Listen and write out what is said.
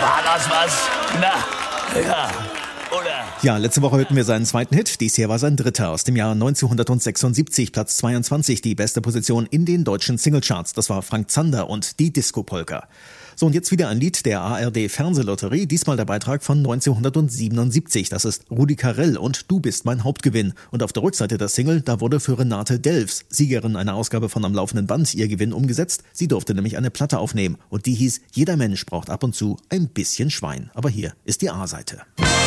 War das was? Na, ja. Oder? Ja, letzte Woche hörten wir seinen zweiten Hit. Dies hier war sein dritter aus dem Jahr 1976, Platz 22, die beste Position in den deutschen Singlecharts. Das war Frank Zander und die Disco-Polka. So, und jetzt wieder ein Lied der ARD-Fernsehlotterie, diesmal der Beitrag von 1977. Das ist Rudi Carrell und Du bist mein Hauptgewinn. Und auf der Rückseite der Single, da wurde für Renate Delfs, Siegerin einer Ausgabe von Am laufenden Band, ihr Gewinn umgesetzt. Sie durfte nämlich eine Platte aufnehmen und die hieß Jeder Mensch braucht ab und zu ein bisschen Schwein. Aber hier ist die A-Seite.